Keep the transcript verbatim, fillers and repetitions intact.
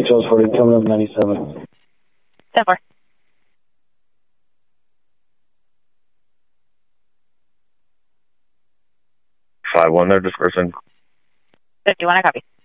Charles forty, coming up ninety-seven. ten four. five one there, dispersing. fifty-one, I copy.